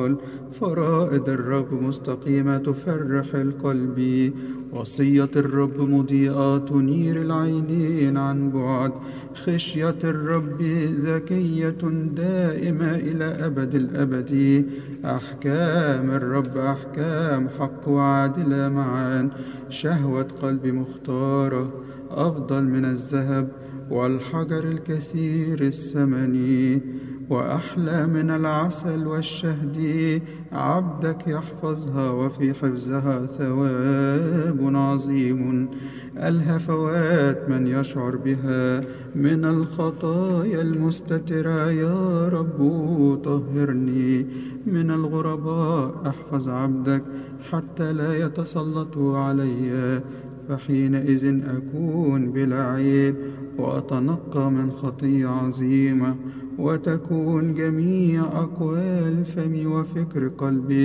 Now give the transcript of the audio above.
الأطفال. فرائد الرب مستقيمة تفرح القلب، وصية الرب مضيئة تنير العينين عن بعد. خشية الرب ذكية دائمة إلى أبد الأبد. أحكام الرب أحكام حق وعادلة معا. شهوة قلب مختارة أفضل من الذهب والحجر الكثير الثمن، وأحلى من العسل والشهد. عبدك يحفظها وفي حفظها ثواب عظيم. الهفوات من يشعر بها من الخطايا المستترة. يا رب طهرني من الغرباء. احفظ عبدك حتى لا يتسلطوا علي، فحينئذ أكون بلا عيب وأتنقى من خطية عظيمة، وتكون جميع أقوال فمي وفكر قلبي